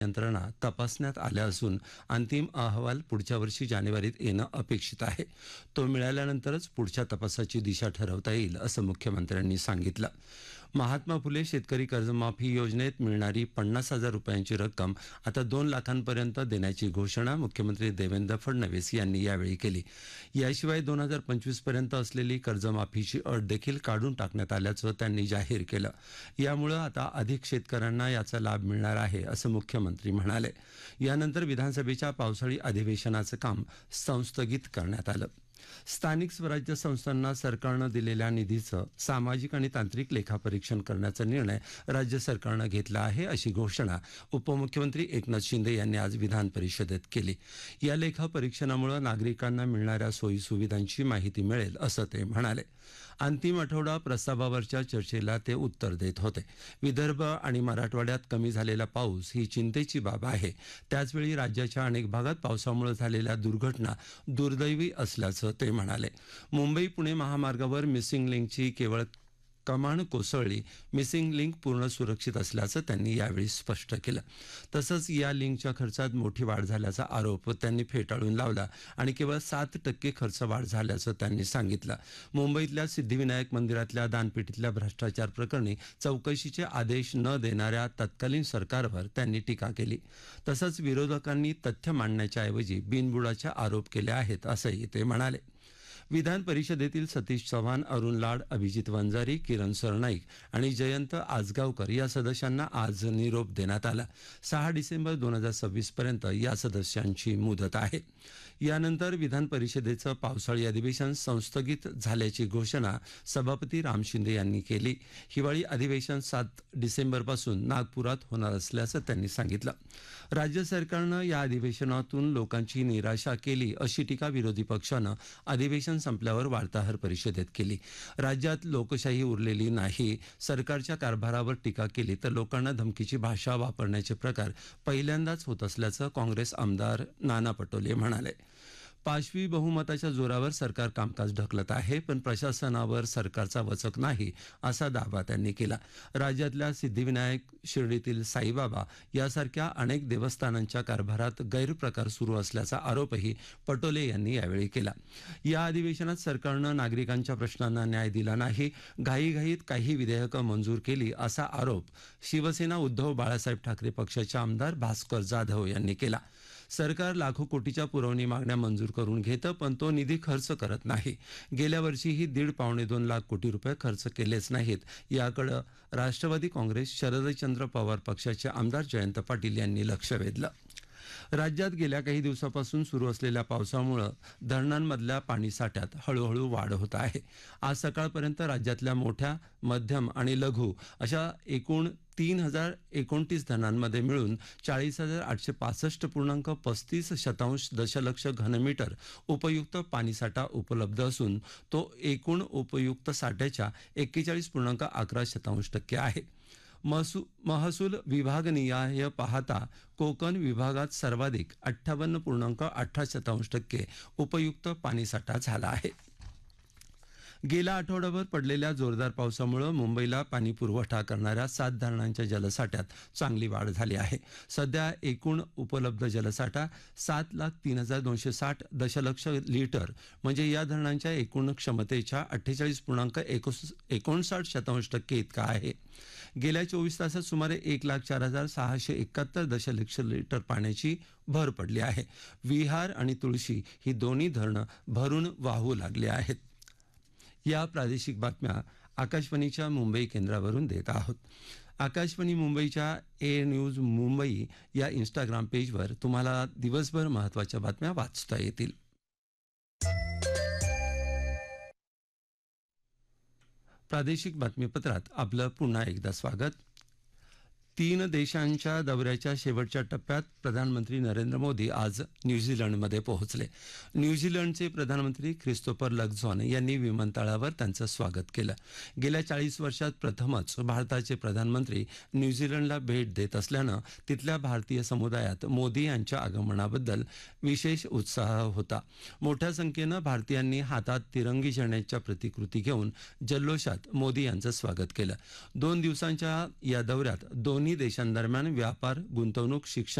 यंत्रणा तपासण्यात आल्या असून अंतिम अहवाल पुढच्या वर्षी जानेवारीत येणं अपेक्षित आहे. तो मिळाल्यानंतरच पुढच्या तपासाची दिशा ठरवता येईल असं मुख्यमंत्र्यांनी सांगितलं. महात्मा फुले शेतकरी कर्जमाफी योजनेत मिळणारी 50,000 रुपयांची रक्कम आता 2 लाखांपर्यंत देण्याची घोषणा मुख्यमंत्री देवेंद्र फडणवीस यांनी यावेळी केली. याशिवाय 2025 पर्यंत असलेली कर्जमाफीची अट देखील काढून टाकण्यात आल्याचं त्यांनी जाहीर केलं. यामुळे आता अधिक शेतकऱ्यांना याचा लाभ मिळणार आहे असं मुख्यमंत्री म्हणाले. यानंतर विधानसभेच्या पावसाळी अधिवेशनाचं काम संस्थगित करण्यात आलं. स्थानिक स्वराज्य संस्थांना सरकारनं दिलेल्या निधीचं सामाजिक आणि तांत्रिक लेखापरीक्षण करण्याचा निर्णय राज्य सरकारनं घेतला आहे अशी घोषणा उपमुख्यमंत्री एकनाथ शिंदे यांनी आज विधान परिषदेत केली. या लेखापरीक्षणामुळे नागरिकांना मिळणाऱ्या सोयीसुविधांची माहिती मिळेल असं ते म्हणाले. अंतिम आठवडा प्रस्तावावरच्या चर्चेला ते उत्तर देत होते. विदर्भ आणि मराठवाड्यात कमी झालेला पाऊस ही चिंतेची बाब आहे. त्याचवेळी राज्याच्या अनेक भागात पावसामुळे झालेल्या दुर्घटना दुर्दैवी असल्याचं ते म्हणाले. मुंबई पुणे महामार्गावर मिसिंग लिंकची केवळ कमान कोसळली. मिसिंग लिंक पूर्ण सुरक्षित असल्याचं त्यांनी यावेळी स्पष्ट केलं. तसंच या लिंकच्या खर्चात मोठी वाढ झाल्याचा आरोप त्यांनी फेटाळून लावला आणि केवळ 7% खर्च वाढ झाल्याचं त्यांनी सांगितलं. मुंबईतल्या सिद्धिविनायक मंदिरातल्या दानपेटीतल्या भ्रष्टाचार प्रकरणी चौकशीचे आदेश न देणाऱ्या तत्कालीन सरकारवर त्यांनी टीका केली. तसंच विरोधकांनी तथ्य मांडण्याच्या ऐवजी बिनबुडाचे आरोप केले आहेत असंही ते म्हणाले. विधान परिषदेतील सतीश चव्हाण, अरुण लाड, अभिजित वंजारी, किरण सरनाईक आणि जयंत आजगावकर या सदस्यांना आज निरोप देण्यात आला. 6 डिसेंबर 2026 पर्यंत या सदस्यांची मुदत आहे. यानंतर विधान परिषदेचं पावसाळी अधिवेशन संस्थगित झाल्याची घोषणा सभापती राम शिंदे यांनी केली. हिवाळी अधिवेशन 7 डिसेंबरपासून नागपुरात होणार असल्याचं त्यांनी सांगितलं. राज्य सरकारनं या अधिवेशनातून लोकांची निराशा केली अशी टीका विरोधी पक्षानं अधिवेशन संपल्यावर वार्ताहर परिषदेत केली. राज्यात लोकशाही उरलेली नाही, सरकारच्या कारभारावर टीका केली तर लोकांना धमकीची भाषा वापरण्याचे प्रकार पहिल्यांदाच होत असल्याचं काँग्रेस आमदार नाना पटोले म्हणाले. पाशवी बहुमताच्या जोरावर सरकार कामकाज ढकलत आहे, पण प्रशासनावर सरकारचा वचक नाही असा दावा त्यांनी केला. राज्यातल्या सिद्धिविनायक, शिर्डीतील साईबाबा यासारख्या अनेक देवस्थानांच्या कारभारात गैरप्रकार सुरू असल्याचा आरोपही पटोले यांनी यावेळी केला. या अधिवेशनात सरकारनं नागरिकांच्या प्रश्नांना न्याय दिला नाही, घाईघाईत काही विधेयकं मंजूर केली असा आरोप शिवसेना उद्धव बाळासाहेब ठाकरे पक्षाचे आमदार भास्कर जाधव यांनी केला. सरकार लाखो कोटीच्या पुरवणी मागण्या मंजूर करून घेतं, पण तो निधी खर्च करत नाही. गेल्या वर्षीही 1.5-2 लाख कोटी रुपये खर्च केलेच नाहीत. याकडे राष्ट्रवादी काँग्रेस, शरदचंद्र पवार पक्षाचे आमदार जयंत पाटील यांनी लक्ष वेधलं. राज्यात गेल्या काही दिवसापासून सुरू असलेल्या पावसामुळे धरणांमधल्या पाणीसाठ्यात हळूहळू वाढ होत आहे. आज सकाळपर्यंत राज्यातल्या मोठ्या, मध्यम आणि लघु अशा एकूण 3029 धरणांमध्ये मिळून 40,865.35 दशलक्ष घनमीटर उपयुक्त पाणीसाठा उपलब्ध असून तो एकूण उपयुक्त साठ्याच्या 41.11% आहे. महसूल विभागनिहाय पाहता कोकण विभागात सर्वाधिक 58.18% उपयुक्त पाणीसाठा झाला आहे. गेल्या आठवड्याभर पडलेल्या जोरदार पावसामुळे मुंबईला पाणी पुरवठा करणाऱ्या 7 धरणांच्या जलसाठ्यात चांगली वाढ झाली आहे. सध्या एकूण उपलब्ध जलसाठा 7,03,260 दशलक्ष लिटर म्हणजे या धरणांच्या एकूण क्षमतेच्या 48.59% इतका आहे. गेल्या 24 तासात सुमारे 1,04,671 दशलक्ष लिटर पाण्याची भर पडली आहे. विहार आणि तुळशी ही दोन्ही धरणं भरून वाहू लागली आहेत. या प्रादेशिक बातम्या आकाशवाणीच्या मुंबई केंद्रावरून देत आहोत. आकाशवाणी मुंबईच्या ए न्यूज मुंबई या इंस्टाग्राम पेजवर तुम्हाला दिवसभर महत्त्वाच्या बातम्या वाचता येतील. प्रादेशिक बातमीपत्रात आपलं पुन्हा एकदा स्वागत. 3 देशांच्या दौऱ्याच्या शेवटच्या टप्प्यात प्रधानमंत्री नरेंद्र मोदी आज न्यूझीलंडमध्ये पोहोचले. न्यूझीलंडचे प्रधानमंत्री ख्रिस्तोफर लक्झॉन यांनी विमानतळावर त्यांचं स्वागत केलं. गेल्या 40 वर्षात प्रथमच भारताचे प्रधानमंत्री न्यूझीलंडला भेट देत असल्यानं तिथल्या भारतीय समुदायात मोदी यांच्या आगमनाबद्दल विशेष उत्साह होता. मोठ्या संख्येनं भारतीयांनी हातात तिरंगी झेंड्याच्या प्रतिकृती घेऊन जल्लोषात मोदी यांचं स्वागत केलं. 2 दिवसांच्या या दौऱ्यात दोन्ही दोन्ही देशांदरम्यान व्यापार गुंतवणूक शिक्षण